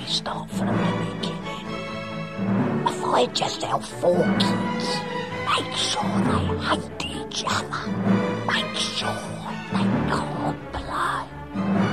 me start from the beginning. If I just help 4 kids, make sure they hate each other,